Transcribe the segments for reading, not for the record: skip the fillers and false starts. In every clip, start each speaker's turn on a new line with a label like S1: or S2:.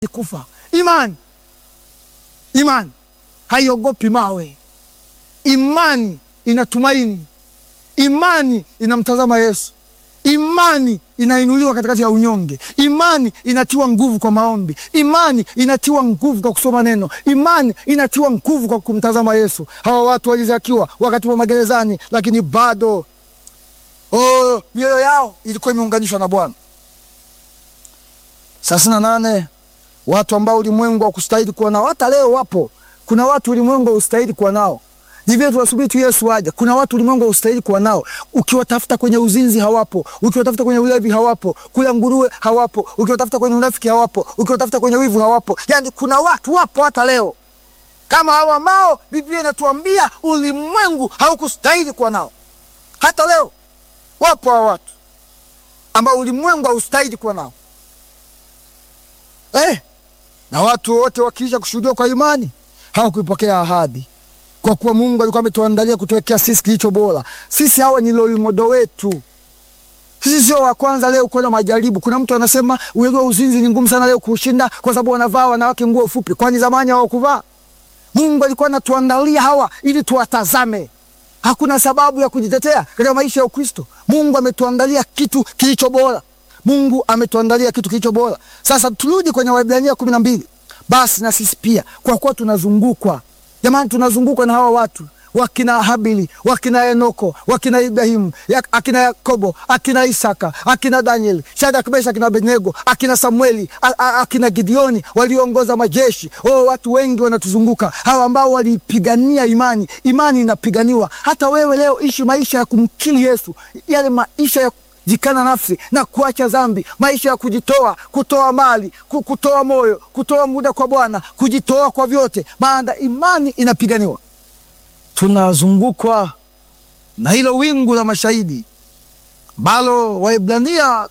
S1: kufa. Imani haiogopi mawe. Imani inatumaini. Imani inamtazama Yesu. Imani inainuliwa katikati ya unyonge. Imani inatiwa nguvu kwa maombi. Imani inatiwa nguvu kwa kusoma neno. Imani inatiwa nguvu kwa kumtazama Yesu. Hawa watu walizakiwa wakati wa magerezani, lakini bado mioyo yao ilikuwa imeunganishwa na Bwana. 38 watu ambao ulimwengu hakustahili kuwa nao. Hata leo wapo. Kuna watu ulimwengu haustahili kuwa nao. Ndivyo tunasubiri tu Yesu aje. Kuna watu ulimwengu haustahili kuwa nao. Ukiwatafuta kwenye uzinzi hawapo. Ukiwatafuta kwenye ulevi hawapo. Kula nguruwe hawapo. Ukiwatafuta kwenye unafiki hawapo. Ukiwatafuta kwenye wivu hawapo. Yaani kuna watu wapo hata leo kama hawa ambao Biblia inatuambia ulimwengu haukustahili kuwa nao. Hata leo wapo hawa watu ambao ulimwengu haustahili kuwa nao. Na watu wote wakiisha kushuhudia kwa imani hawakuipokea ahadi. Kwa kuwa Mungu alikuwa ametuandalia kutuwekea sisi kilicho bora. Sisi hawa ni role model wetu. Sisi sio wa kwanza leo kuona majaribu. Kuna mtu anasema uelewa uzinzi ni ngumu sana leo kushinda kwa sababu wanavaa wanawake nguo fupi. Kwani zamani hawakuvaa? Mungu alikuwa anatuandalia hawa ili tuwatazame. Hakuna sababu ya kujitetea katika maisha ya Ukristo. Mungu ametuandalia kitu kilicho bora. Mungu ametuandalia kitu kilicho bora. Sasa turudi kwenye Waebrania 12. Basi na sisi pia, kwa kuwa tunazungukwa. Jamani, tunazungukwa na hawa watu. Wakina Habili, wakina Enoko, wakina Ibrahimu, akina Yakobo, akina Isaka, akina Daniel, Shadraka, Meshaki, akina Abednego, akina Samueli, akina Gideoni waliongoza majeshi. Watu wengi wanatuzunguka. Hawa ambao walipigania imani. Imani inapiganiwa. Hata wewe leo ishi maisha ya kumkiri Yesu. Yale maisha ya jikana nafsi na kuacha dhambi, maisha ya kujitoa, kutoa mali, kutoa moyo, kutoa muda kwa Bwana, kujitoa kwa vyote. Maana imani inapiganiwa. Tunazungukwa na hilo wingu la mashahidi. Balo Waebrania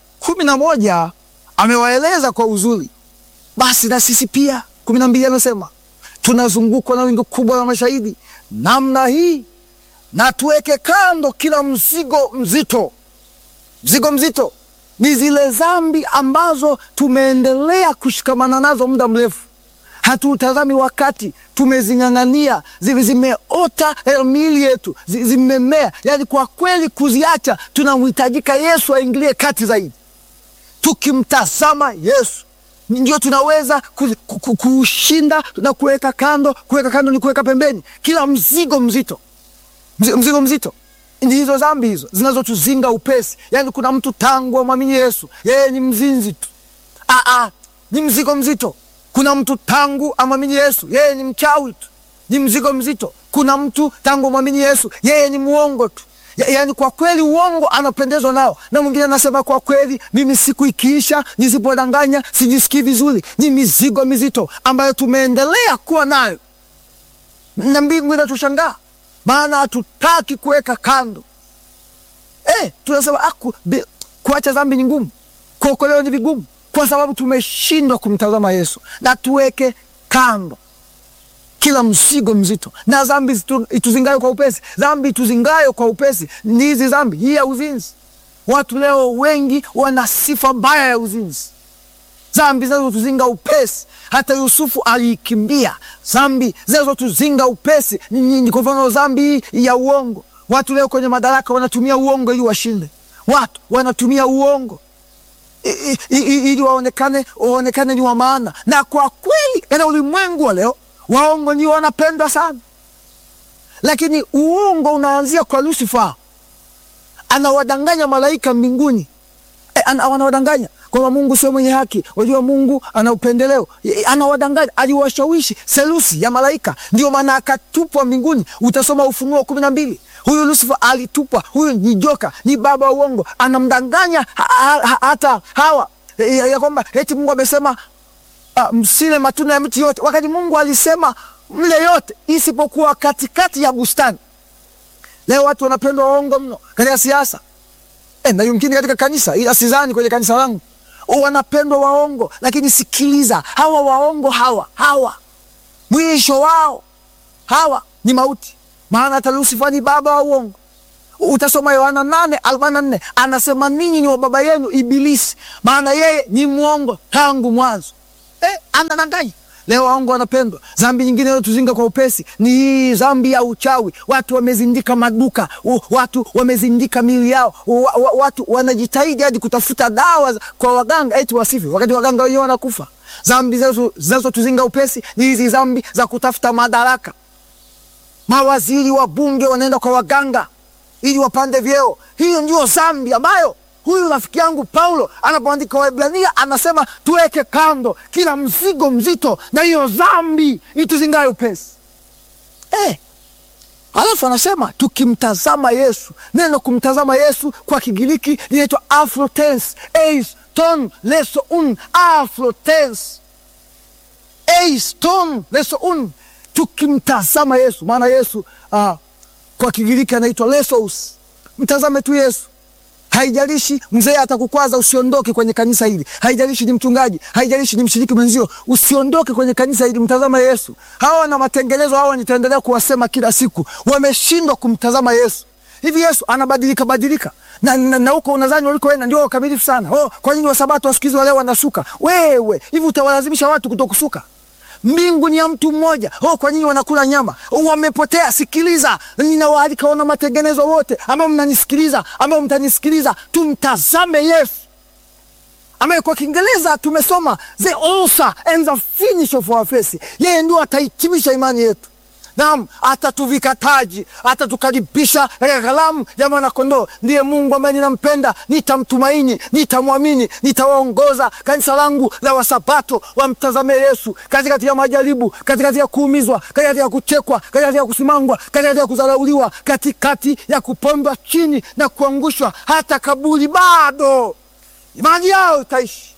S1: 11 amewaeleza kwa uzuri. Basi na sisi pia 12 anasema tunazungukwa na wingu kubwa la mashahidi. Namna hii na tuweke kando kila mzigo mzito. Mzigo mzito ni zile dhambi ambazo tumeendelea kushikamana nazo muda mrefu. Hatutazami wakati, tumezing'ang'ania, zimeota miili yetu, zimemea. Yaani kwa kweli kuziacha tunamhitajika Yesu aingilie kati zaidi. Tukimtazama Yesu ndio tunaweza kushinda na kuweka kando. Kuweka kando ni kuweka pembeni kila mzigo mzito. Mzigo mzito ni hizo dhambi hizo zinazotuzinga upesi. Yaani kuna mtu tangu amwamini Yesu yeye ni mzinzi tu. Ni mzigo mzito. Kuna mtu tangu amwamini Yesu yeye ni mchawi tu. Ni mzigo mzito. Kuna mtu tangu amwamini Yesu yeye ni muongo tu. Yaani kwa kweli uongo anapendezwa nao. Na mwingine anasema kwa kweli mimi siku ikiisha nisipodanganya sijisikii vizuri. Ni mizigo mizito ambayo tumeendelea kuwa nayo. Na mbingu inatushangaa. Maana hatutaki kuweka kando. Tunasema kuacha dhambi ni ngumu. Kuokolewa ni vigumu. Kwa sababu tumeshindwa kumtazama Yesu. Na tuweke kando kila mzigo mzito. Na dhambi ituzingayo kwa upesi. Dhambi ituzingayo kwa upesi ni hizi dhambi. Hii ya uzinzi. Watu leo wengi wana sifa mbaya ya uzinzi. Dhambi zinazotuzinga upesi. Hata Yusufu alikimbia. Dhambi zinazotuzinga upesi ni kwa mfano dhambi ya uongo. Watu leo kwenye madaraka wanatumia uongo ili washinde. Watu wanatumia uongo ili waonekane ni wa maana. Na kwa kweli katika ulimwengu wa leo waongo ni wanapendwa sana. Lakini uongo unaanzia kwa Lucifer. Anawadanganya malaika mbinguni. Anawadanganya kwamba Mungu sio mwenye haki. Wajua Mungu ana upendeleo. Anawadanganya, aliwashawishi selusi ya malaika. Ndio maana akatupwa mbinguni. Utasoma Ufunuo 12. Huyu Lucifer alitupwa. Huyu ni joka, ni baba wa uongo. Anamdanganya hata Hawa ya kwamba eti Mungu amesema msile matunda ya miti yote. Wakati Mungu alisema mle yote isipokuwa katikati ya bustani. Leo watu wanapendwa waongo mno katika siasa. Na yumkini katika kanisa, ila sidhani kwenye kanisa langu. Wanapendwa waongo. Lakini sikiliza, hawa waongo hawa mwisho wao hawa ni mauti. Maana hata Lucifer ni baba wa uongo. Utasoma Yohana 8:44 anasema ninyi ni wa baba yenu Ibilisi. Maana yeye ni muongo tangu mwanzo. Anadanganya. Leo wangu wanapendwa, dhambi nyingine leo tuzinga kwa upesi ni hii dhambi ya uchawi. Watu wamezindika maduka, watu wamezindika miili yao, watu wanajitahidi hadi kutafuta dawa kwa waganga eti wasife, wakati waganga wenyewe wanakufa. Dhambi zinazo tuzinga upesi ni hizi dhambi za kutafuta madaraka. Mawaziri wa bunge wanaenda kwa waganga ili wapande vyeo. Hiyo ndio dhambi ambayo huyu rafiki yangu Paulo anapoandika Waebrania anasema tuweke kando kila mzigo mzito na hiyo dhambi ituzingaye upesi. Alafu anasema tukimtazama Yesu. Neno kumtazama Yesu kwa Kigiriki linaitwa afrotes, eiston lesoun, afrotes, eiston lesoun. Tukimtazama Yesu, maana Yesu kwa Kigiriki anaitwa lesos. Mtazame tu Yesu. Haijalishi mzee atakukwaza, usiondoke kwenye kanisa hili. Haijalishi ni mchungaji, haijalishi ni mshiriki mwenzio, usiondoke kwenye kanisa hili. Mtazama Yesu. Hawa na matengenezo hawa nitaendelea kuwasema kila siku, wameshindwa kumtazama Yesu. Hivi Yesu anabadilika na huko unadhani walikoenda ndio wakamilifu sana. Kwa nini wasabato wa siku hizi leo wanasuka? Wewe hivi utawalazimisha watu kutokusuka? Mbingu ni ya mtu mmoja. Kwa nini wanakula nyama? Wamepotea. Sikiliza, ninawaalika wana matengenezo wote ambao mnanisikiliza, ambao mtanisikiliza, tumtazame Yesu ambaye kwa Kiingereza tumesoma the author and the finisher of our faith. Yeye ndio atahitimisha imani yetu. Naam, atatuvika taji, atatukaribisha katika kalamu ya mwana kondoo. Ndiye Mungu ambaye ninampenda, nitamtumaini, nitamwamini, nitawaongoza kanisa langu la Wasabato wamtazame Yesu katikati ya majaribu, katikati ya kuumizwa, katikati ya kuchekwa, katikati ya kusimangwa, katikati ya kudharauliwa, katikati ya kupondwa chini na kuangushwa, hata kaburi bado imani yao itaishi.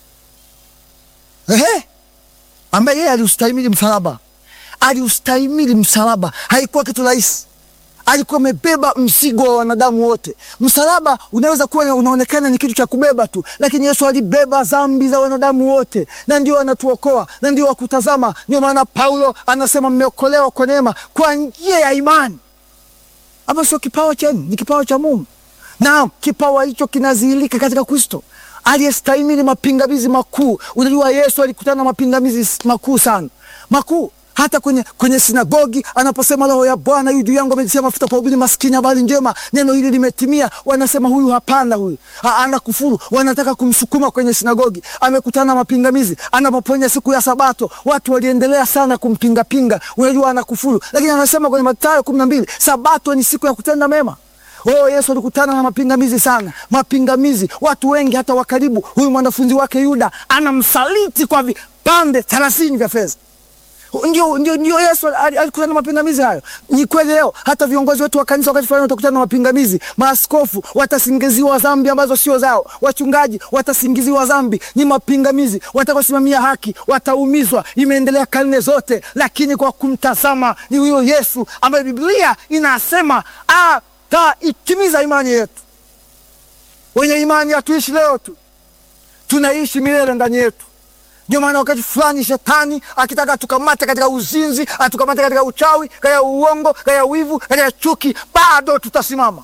S1: Ambaye yeye aliustahimili msalaba. Aliustahimili msalaba. Haikuwa kitu rahisi. Alikuwa amebeba mzigo wa wanadamu wote. Msalaba unaweza kuwa unaonekana ni kitu cha kubeba tu, lakini Yesu alibeba dhambi za wanadamu wote, na ndio anatuokoa, na ndio wakutazama. Ndio maana Paulo anasema mmeokolewa kwa neema kwa njia ya imani. Hapa sio kipawa chenu, ni kipawa cha Mungu. Na kipawa hicho kinadhihirika katika Kristo aliyestahimili mapingamizi makuu. Unajua Yesu alikutana na mapingamizi makuu sana. Makuu. Hata kwenye sinagogi anaposema roho ya Bwana yu juu yangu, amenitia mafuta kuhubiri maskini habari njema, neno hili limetimia. Wanasema huyu hapana, huyu anakufuru. Wanataka kumsukuma kwenye sinagogi. Amekutana na mapingamizi. Anapoponya siku ya Sabato, watu waliendelea sana kumpinga. Unajua anakufuru. Lakini anasema kwenye Mathayo 12, Sabato ni siku ya kutenda mema. Yesu alikutana na mapingamizi sana. Mapingamizi, watu wengi hata wa karibu. Huyu mwanafunzi wake Yuda anamsaliti kwa vipande 30 vya fedha. Ndio Yesu alikutana na mapingamizi hayo. Ni kweli leo hata viongozi wetu wa kanisa wakati fulani watakutana na mapingamizi. Maaskofu watasingiziwa dhambi ambazo sio zao. Wachungaji watasingiziwa dhambi, ni mapingamizi. Watakaosimamia haki wataumizwa. Imeendelea karne zote, lakini kwa kumtazama ni huyo Yesu ambaye Biblia inasema ataitimiza imani yetu. Wenye imani hatuishi leo tu, tunaishi milele ndani yetu. Ndio maana wakati fulani shetani akitaka tukamate katika uzinzi, atukamate katika uchawi, katika uongo, katika wivu, katika chuki, bado tutasimama.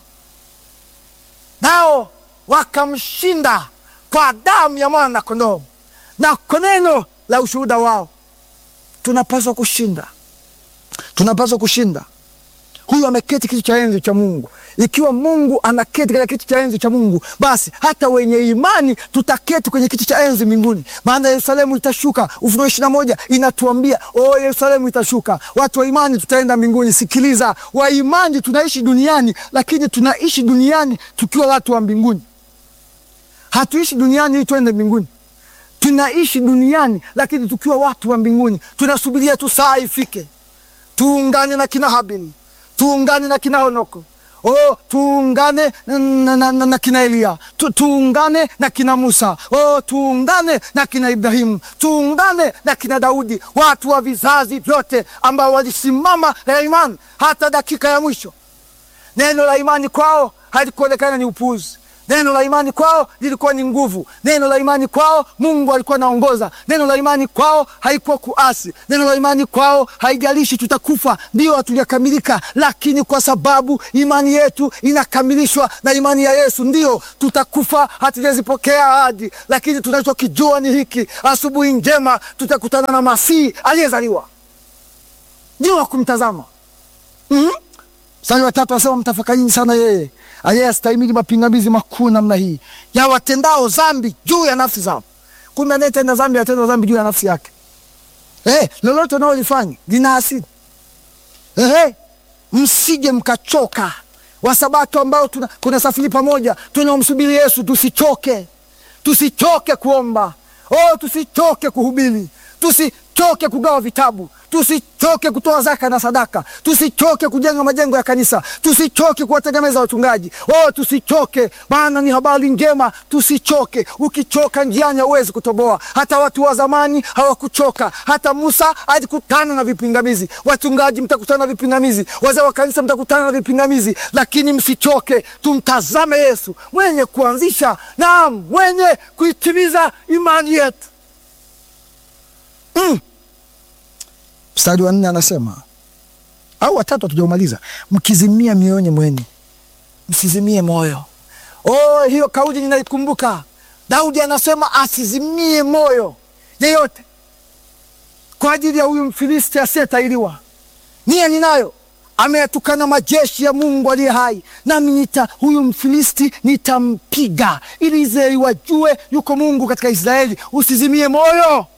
S1: Nao wakamshinda kwa damu ya mwana kondoo na kwa neno la ushuhuda wao. Tunapaswa kushinda. Tunapaswa kushinda. Huyu ameketi kiti cha enzi cha Mungu. Ikiwa Mungu anaketi katika kiti cha enzi cha Mungu, basi hata wenye imani tutaketi kwenye kiti cha enzi mbinguni. Maana Yerusalemu itashuka. Ufunuo 21 inatuambia, Yerusalemu itashuka. Watu wa imani tutaenda mbinguni. Sikiliza, wa imani tunaishi duniani, lakini tunaishi duniani tukiwa watu wa mbinguni. Hatuishi duniani ili tuende mbinguni. Tunaishi duniani lakini tukiwa watu wa mbinguni. Tunasubiria tu saa ifike. Tuungane na kina Habili. Tuungane na kina Honoko. Tuungane na kina Elia. Tuungane na kina Musa. Tuungane na kina Ibrahimu. Tuungane na kina Daudi. Watu wa vizazi vyote ambao walisimama na imani hata dakika ya mwisho. Neno la imani kwao halikuonekana ni upuuzi. Neno la imani kwao lilikuwa ni nguvu. Neno la imani kwao Mungu alikuwa anaongoza. Neno la imani kwao haikuwa kuasi. Neno la imani kwao haijalishi tutakufa, ndio hatujakamilika, lakini kwa sababu imani yetu inakamilishwa na imani ya Yesu, ndio tutakufa, hatujazipokea ahadi, lakini tunachokijua ni hiki: asubuhi njema tutakutana na Masihi aliyezaliwa. Ndio wa kumtazama. Mstari wa 3 asema, mtafakarini sana yeye aliyestahimili mapingamizi makuu namna hii ya watendao dhambi juu ya nafsi zao. Kumbe anayetenda dhambi atenda dhambi juu ya nafsi yake. Lolote unaolifanya lina asili. Msije mkachoka. Wasabato ambao kuna safiri pamoja, tunamsubiri Yesu, tusichoke. Tusichoke kuomba. Tusichoke kuhubiri. Tusichoke kugawa vitabu. Tusichoke kutoa zaka na sadaka. Tusichoke kujenga majengo ya kanisa. Tusichoke kuwategemeza wachungaji. Tusichoke, maana ni habari njema. Tusichoke. Ukichoka njiani huwezi kutoboa. Hata watu wa zamani hawakuchoka. Hata Musa alikutana na vipingamizi. Wachungaji mtakutana na vipingamizi. Wazee wa kanisa mtakutana na vipingamizi. Lakini msichoke. Tumtazame Yesu, mwenye kuanzisha na mwenye kuitimiza imani yetu. Mstari wa 4 anasema, au wa 3 hatujamaliza, mkizimia mioyoni mwenu. Msizimie moyo. Hiyo kauli ninaikumbuka. Daudi anasema asizimie moyo yeyote kwa ajili ya huyu Mfilisti asiyetahiriwa. Nia ninayo, ameyatukana majeshi ya Mungu aliye hai, nami huyu Mfilisti nitampiga, ili Israeli wajue yuko Mungu katika Israeli. Usizimie moyo.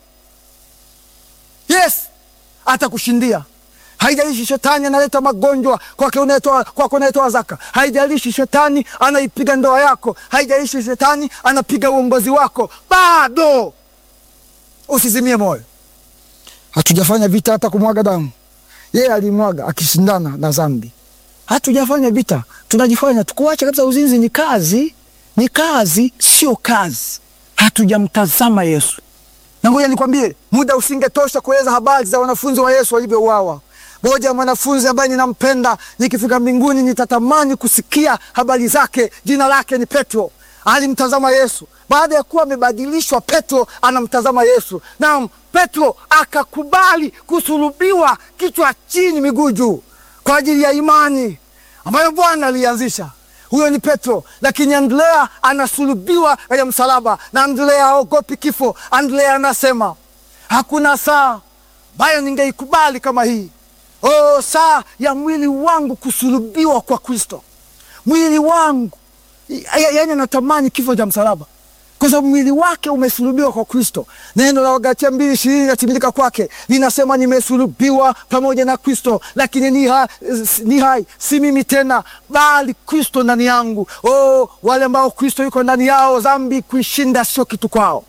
S1: Yes, atakushindia. Haijalishi shetani analeta magonjwa kwako unayetoa zaka. Haijalishi shetani anaipiga ndoa yako. Haijalishi shetani anapiga uongozi wako. Bado usizimie moyo. Hatujafanya vita hata kumwaga damu. Yeye alimwaga akishindana na dhambi. Hatujafanya vita, tunajifanya. Tukuacha kabisa uzinzi ni kazi. Ni kazi, sio kazi. Hatujamtazama Yesu. Na ngoja nikwambie, muda usingetosha kueleza habari za wanafunzi wa Yesu walivyouawa. Moja ya mwanafunzi ambaye ninampenda, nikifika mbinguni nitatamani kusikia habari zake, jina lake ni Petro. Alimtazama Yesu. Baada ya kuwa amebadilishwa, Petro anamtazama Yesu. Na Petro akakubali kusulubiwa kichwa chini miguu juu kwa ajili ya imani ambayo Bwana alianzisha. Huyo ni Petro. Lakini Andrea anasulubiwa kwenye msalaba, na Andrea haogopi kifo. Andrea anasema, hakuna saa ambayo ningeikubali kama hii. Saa ya mwili wangu kusulubiwa kwa Kristo. Mwili wangu, yaani natamani kifo cha msalaba, kwa sababu mwili wake umesulubiwa kwa Kristo. Neno la Wagalatia 2:20 latimilika kwake, linasema nimesulubiwa pamoja na Kristo, lakini ni hai si mimi tena, bali Kristo ndani yangu. Wale ambao Kristo yuko ndani yao, dhambi kuishinda sio kitu kwao.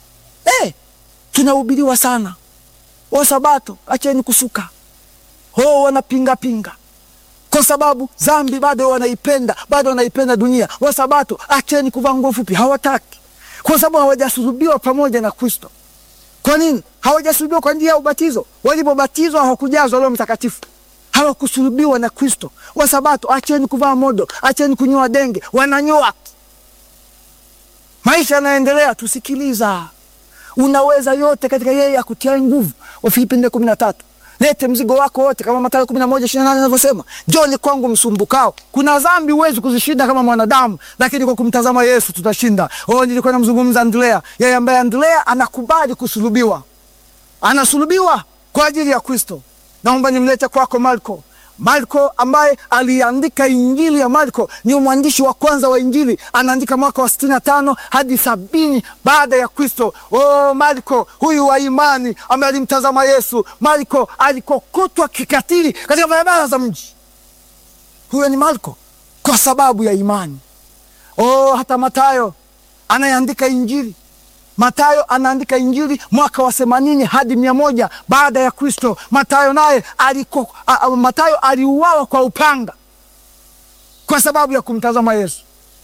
S1: Tunahubiriwa sana, Sabato acheni kusuka. Wanapinga kwa sababu dhambi bado wanaipenda, bado wanaipenda dunia. Sabato acheni kuvaa nguo fupi, hawataki, kwa sababu hawajasulubiwa pamoja na Kristo. Kwa nini hawajasulubiwa? Kwa njia ya ubatizo. Walipobatizwa hawakujazwa Roho Mtakatifu, hawakusulubiwa na Kristo. Sabato acheni kuvaa modo, acheni kunyoa denge, wananyoa. Maisha yanaendelea. Tusikiliza, unaweza yote katika yeye akutia nguvu. Wafilipi 4:13. Lete mzigo wako wote, kama Mathayo 11:28 anavyosema, njoni kwangu msumbukao. Kuna dhambi huwezi kuzishinda kama mwanadamu, lakini kwa kumtazama Yesu tutashinda. Nilikuwa namzungumza Andrea, yeye ambaye Andrea anakubali kusulubiwa. Anasulubiwa kwa ajili ya Kristo. Naomba nimlete kwako Marko. Marko ambaye aliandika Injili ya Marko, ni mwandishi wa kwanza wa Injili. Anaandika mwaka wa 65 hadi 70 baada ya Kristo. Marko huyu wa imani ambaye alimtazama Yesu. Marko alikokotwa kikatili katika barabara za mji. Huyo ni Marko kwa sababu ya imani. Hata Mathayo anayeandika Injili. Mathayo anaandika Injili mwaka wa 80 hadi 100 baada ya Kristo. Mathayo naye Mathayo aliuawa kwa upanga kwa sababu ya kumtazama Yesu.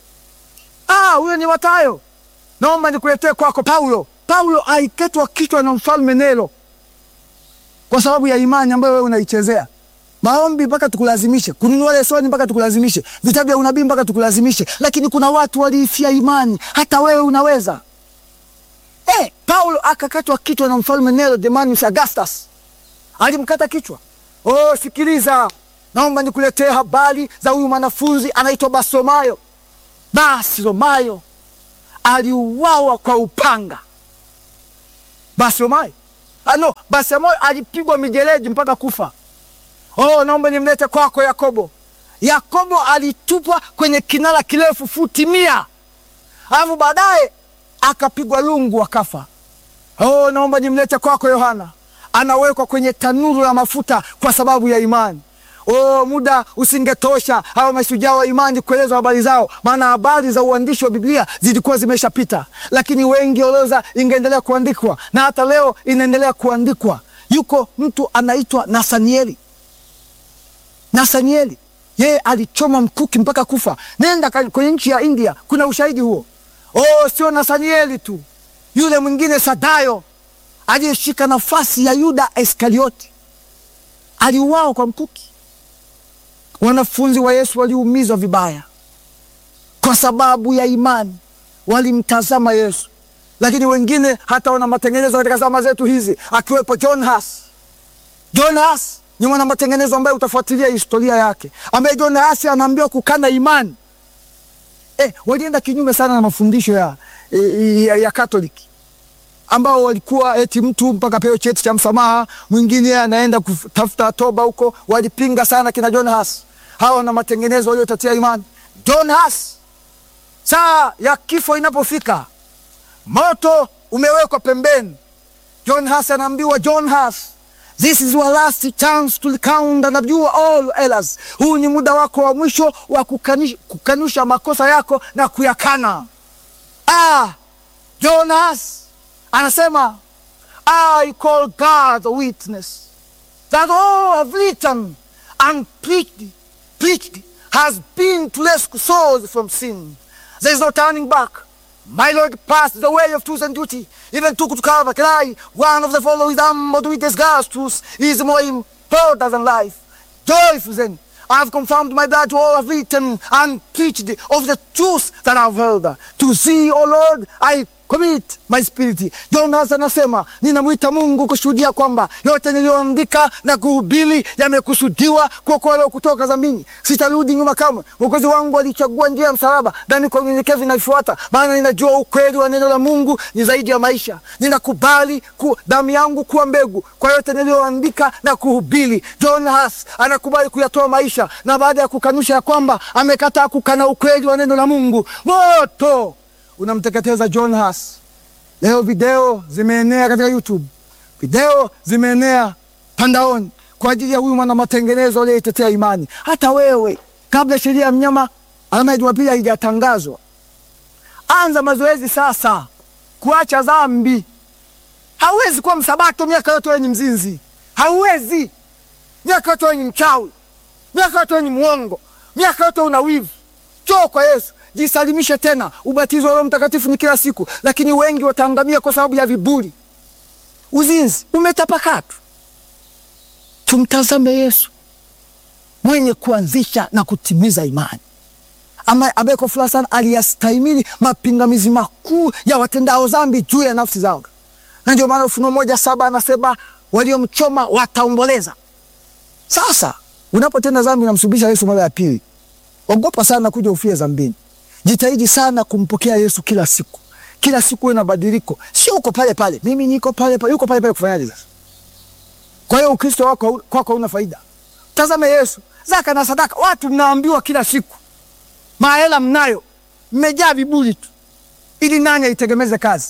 S1: Huyo ni Mathayo. Naomba nikuletee kwako Paulo. Paulo alikatwa kichwa na mfalme Nero kwa sababu ya imani ambayo wewe unaichezea. maombi mpaka tukulazimishe, kununua lesoni mpaka tukulazimishe, vitabu vya unabii mpaka tukulazimishe. Lakini kuna watu waliifia imani. Hata wewe unaweza. Paulo akakatwa kichwa na mfalme Nero Demanius Augustus. Alimkata kichwa. Sikiliza, naomba nikuletee habari za huyu mwanafunzi anaitwa Bartholomayo. Bartholomayo aliuawa kwa upanga. Bartholomayo alipigwa mijeledi mpaka kufa. Naomba nimlete kwako Yakobo. Yakobo alitupwa kwenye kinara kirefu futi 100. Alafu baadaye akapigwa lungu akafa. Naomba nimlete kwako Yohana. Anawekwa kwenye tanuru la mafuta kwa sababu ya imani. Muda usingetosha hao mashujaa wa imani kueleza habari zao, maana habari za uandishi wa Biblia zilikuwa zimeshapita. Lakini wengi orodha ingeendelea kuandikwa, na hata leo inaendelea kuandikwa. Yuko mtu anaitwa Nathanieli. Nathanieli, yeye alichoma mkuki mpaka kufa. Nenda kwenye nchi ya India, kuna ushahidi huo. Sio Nathanieli tu, yule mwingine Sadayo aliyeshika nafasi ya Yuda Iskarioti aliuawa kwa mkuki. Wanafunzi wa Yesu waliumizwa vibaya kwa sababu ya imani, walimtazama Yesu. Lakini wengine hata wana matengenezo katika zama zetu hizi, akiwepo John Huss. John Huss ni mwana matengenezo ambaye utafuatilia historia yake, ambaye John Huss anaambiwa kukana imani. Walienda kinyume sana na mafundisho ya Katoliki, ambao walikuwa eti mtu mpaka pewe cheti cha msamaha, mwingine anaenda kutafuta toba huko. Walipinga sana kina John Huss. Hawa na matengenezo waliotetea imani. John Huss, saa ya kifo inapofika, moto umewekwa pembeni. John Huss anaambiwa, John Huss, this is your last chance to recount and abjure all errors. Huu ni muda wako wa mwisho wa kukanusha makosa yako na kuyakana. John Huss anasema, I call God a witness that all I've written and preached has been to rescue souls from sin. There is no turning back. My Lord passed the way of truth and duty, even took to Calvary. One of the following humbled with his God's truth is more important than life. Joyful then, I have confirmed my blood to all I've written and preached of the truth that I've heard. To thee, O Lord, I commit my spirit. John Huss anasema, ninamwita Mungu kushuhudia kwamba yote niliyoandika na kuhubiri yamekusudiwa kuokoa kutoka dhambini. Sitarudi nyuma kamwe. Mwokozi wangu alichagua njia ya msalaba, ndani kwa unyenyekevu naifuata, maana ninajua ukweli wa neno la Mungu ni zaidi ya maisha. Ninakubali damu yangu kuwa mbegu kwa yote niliyoandika na kuhubiri. John Huss anakubali kuyatoa maisha, na baada ya kukanusha ya kwamba amekataa kukana ukweli wa neno la Mungu, moto unamteketeza John Huss. Leo video zimeenea katika YouTube, video zimeenea pandaoni kwa ajili ya huyu mwana matengenezo aliyetetea imani. Hata wewe, kabla sheria ya mnyama alama ya Jumapili haijatangazwa, anza mazoezi sasa kuacha dhambi. Hauwezi kuwa msabato miaka yote wewe ni mzinzi. Hauwezi. Miaka yote wewe ni mchawi. Miaka yote wewe ni muongo. Miaka yote una wivu. Njoo kwa Yesu. Jisalimishe tena. Ubatizo wa Roho Mtakatifu ni kila siku, lakini wengi wataangamia kwa sababu ya viburi. Uzinzi umetapakaa tu. Tumtazame Yesu, mwenye kuanzisha na kutimiza imani, ambaye kwa furaha sana aliyastahimili mapingamizi makuu ya watendao dhambi juu ya nafsi zao. Na ndio maana Ufunuo 1:7 anasema waliomchoma wataomboleza. Sasa unapotenda dhambi unamsubisha Yesu mara ya pili, ogopa sana kuja ufie dhambini. Jitahidi sana kumpokea Yesu kila siku. Kila siku una badiliko. Sio uko pale pale. Mimi niko pale pale. Yuko pale pale kufanyaje sasa? Kwa hiyo Ukristo wako kwako una faida. Tazame Yesu. Zaka na sadaka watu mnaambiwa kila siku. Mahela mnayo. Mmejaa viburi tu. Ili nani aitegemeze kazi?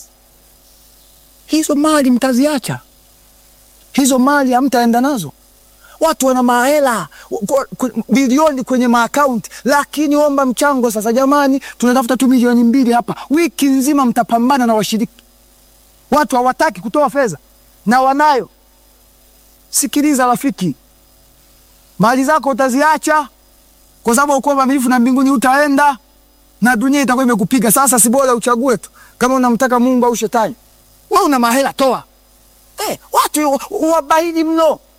S1: Hizo mali mtaziacha. Hizo mali hamtaenda nazo. Watu wana mahela bilioni kwenye maakaunti, lakini omba mchango sasa. Jamani, tunatafuta tu milioni 2 hapa. Wiki nzima mtapambana na washiriki. Watu hawataki kutoa fedha na wanayo. Sikiliza rafiki, mali zako utaziacha kwa sababu uko mwaminifu na mbinguni utaenda na dunia itakuwa imekupiga. Sasa si bora uchague tu kama unamtaka Mungu au shetani. Wewe una mahela, toa. Watu wabaidi mno.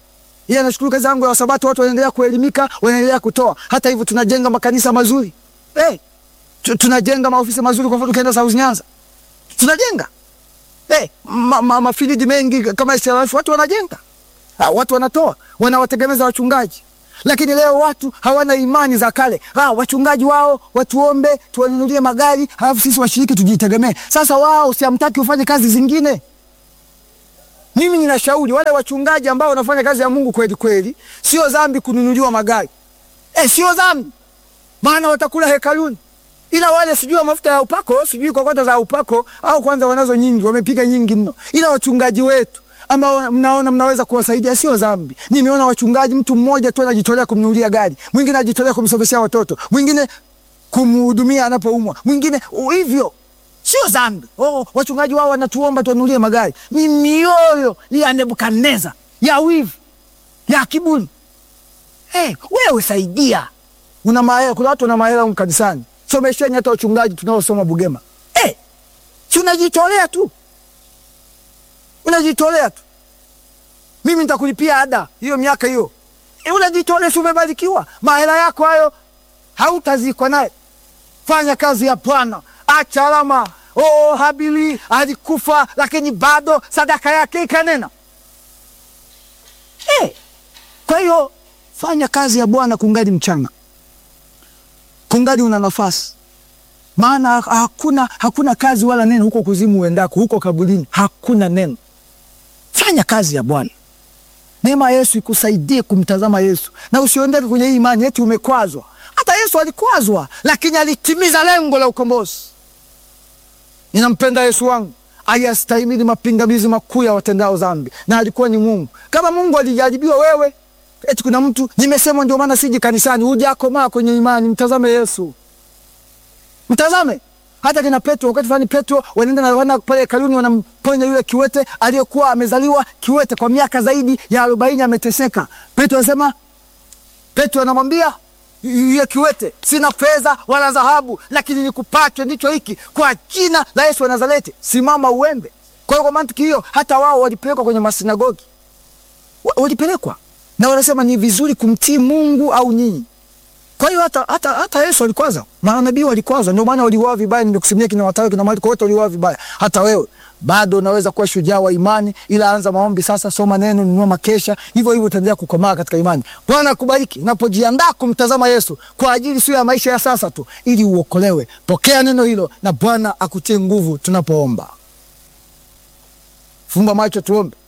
S1: Yeye anashukuru kazi yangu ya Sabato, watu wanaendelea kuelimika, wanaendelea kutoa. Hata hivyo tunajenga makanisa mazuri. Tunajenga maofisi mazuri, kwa mfano tukaenda South Nyanza. Tunajenga. Mafilidi mengi kama SRF watu wanajenga. Watu wanatoa, wanawategemeza wachungaji. Lakini leo watu hawana imani za kale. Wachungaji wao watuombe, tuwanunulie magari, halafu sisi washiriki tujitegemee. Sasa wao siamtaki ufanye kazi zingine. Mimi ninashauri wale wachungaji ambao wanafanya kazi ya Mungu kweli kweli, sio dhambi kununuliwa magari. Sio dhambi. Maana watakula hekaluni. Ila wale sijui mafuta ya upako, sijui kokota za upako, au kwanza wanazo nyingi, wamepiga nyingi mno. Ila wachungaji wetu ambao mnaona mnaweza kuwasaidia, sio dhambi. Nimeona wachungaji, mtu mmoja tu anajitolea kumnunulia gari, mwingine anajitolea kumsomeshia watoto, mwingine kumhudumia anapoumwa, mwingine hivyo. Sio dhambi. Wachungaji wao wanatuomba tuwanunulie magari. Ni mioyo ya Nebukadneza, ya wivu, ya kiburi. Wewe saidia. Una mahela, kuna watu wana mahela kanisani. Somesheni hata wachungaji tunaosoma Bugema. Si unajitolea tu. Unajitolea tu. Mimi nitakulipia ada hiyo miaka hiyo. Unajitolea, si umebarikiwa. Mahela yako hayo hautazikwa naye. Fanya kazi ya Bwana. Acha alama. Habili alikufa lakini bado sadaka yake ikanena. Kwa hiyo fanya kazi ya Bwana kungali mchana. Kungali una nafasi. Maana hakuna kazi wala neno huko kuzimu uendako, huko kaburini hakuna neno. Fanya kazi ya Bwana. Neema Yesu ikusaidie kumtazama Yesu. Na usiondeke kwenye hii imani eti umekwazwa. Hata Yesu alikwazwa, lakini alitimiza lengo la ukombozi. Ninampenda Yesu wangu, ayastahimili mapingamizi makuu ya watendao dhambi, na alikuwa ni Mungu. Kama Mungu alijaribiwa wewe, eti kuna mtu, nimesema ndio maana siji kanisani, hujakomaa kwenye imani, mtazame Yesu. Mtazame. Hata kina Petro, wakati fulani Petro wanaenda pale hekaluni, wanamponya yule kiwete aliyekuwa amezaliwa kiwete kwa miaka zaidi ya 40 ameteseka. Petro anamwambia yule kiwete, sina fedha wala dhahabu, lakini nikupacho ndicho hiki, kwa jina la Yesu wa Nazareti simama uende. Kwa hiyo kwa mantiki hiyo hata wao walipelekwa kwenye masinagogi. Walipelekwa. Na wanasema ni vizuri kumtii Mungu au nyinyi. Kwa hiyo hata Yesu alikwaza, manabii walikwaza, ndio maana waliuawa vibaya. Nimekusimulia kina Watawi, kina Marko, wote waliuawa vibaya. Hata wewe bado unaweza kuwa shujaa wa imani, ila anza maombi sasa, soma neno, nunua makesha, hivyo hivyo utaendelea kukomaa katika imani. Bwana akubariki unapojiandaa kumtazama Yesu kwa ajili sio ya maisha ya sasa tu, ili uokolewe. Pokea neno hilo na Bwana akutie nguvu tunapoomba. Fumba macho tuombe.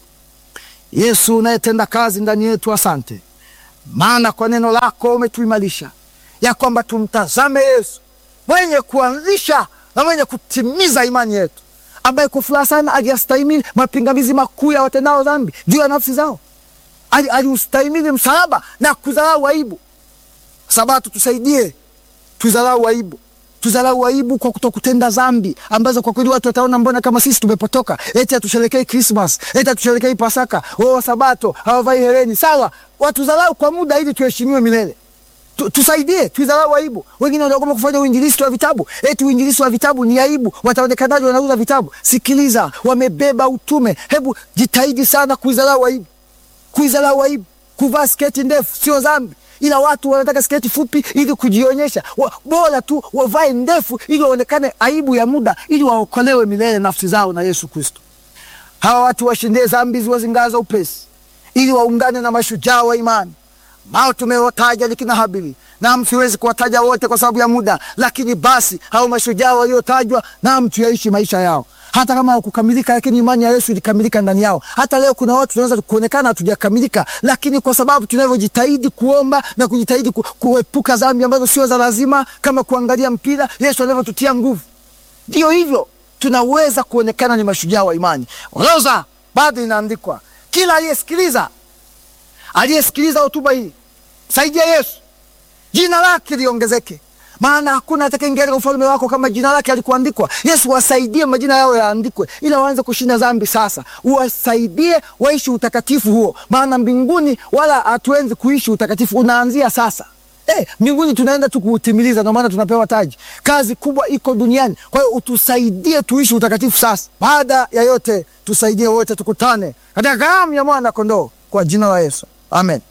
S1: Yesu unayetenda kazi ndani yetu, asante. Maana kwa neno lako umetuimarisha ya kwamba tumtazame Yesu, mwenye kuanzisha na mwenye kutimiza imani yetu, ambaye kufuraha sana aliyastahimili mapingamizi makuu ya watendao dhambi juu ya nafsi zao. Aliustahimili msalaba na kudharau aibu. Sabato tusaidie tudharau aibu. Tudharau aibu kwa kutokutenda dhambi ambazo kwa kweli watu wataona mbona kama sisi tumepotoka. Eti atusherekee Christmas, eti atusherekee Pasaka, Sabato, hawavai hereni. Sawa, watu dharau kwa muda ili tuheshimiwe milele. Tusaidie, tudharau aibu. Wengine wanaogopa kufanya uinjilisti wa vitabu. Eti uinjilisti wa vitabu ni aibu. Wataonekanaje wanauza vitabu? Sikiliza, wamebeba utume. Hebu jitahidi sana kuidharau aibu. Kuidharau aibu. Kuvaa sketi ndefu sio dhambi. Ila watu wanataka sketi fupi ili kujionyesha. Bora tu wavae ndefu ili waonekane aibu ya muda, ili waokolewe milele nafsi zao na Yesu Kristo. Hawa watu washindie dhambi ziwazingaza upesi, ili waungane na mashujaa wa imani. Mao tumewataja likina Habili, na msiwezi kuwataja wote kwa sababu ya muda, lakini basi hao mashujaa waliotajwa na mtu yaishi maisha yao. Hata kama hukukamilika, lakini imani ya Yesu ilikamilika ndani yao. Hata leo kuna watu tunaweza kuonekana hatujakamilika, lakini kwa sababu tunavyojitahidi kuomba na kujitahidi kuepuka dhambi ambazo sio za lazima, kama kuangalia mpira, Yesu anavyotutia nguvu, ndio hivyo tunaweza kuonekana ni mashujaa wa imani. Roza bado inaandikwa, kila aliyesikiliza hotuba hii, saidia Yesu, jina lake liongezeke. Maana hakuna atakayeingia ufalme wako kama jina lake alikuandikwa. Yesu wasaidie majina yao yaandikwe, ila waanze kushinda dhambi sasa. Uwasaidie waishi utakatifu huo. Maana mbinguni wala hatuenzi kuishi utakatifu, unaanzia sasa. Mbinguni tunaenda tu kuutimiliza, ndio maana tunapewa taji. Kazi kubwa iko duniani. Kwa hiyo utusaidie tuishi utakatifu sasa. Baada ya yote tusaidie wote tukutane katika karamu ya mwana kondoo. kwa jina la Yesu, amen.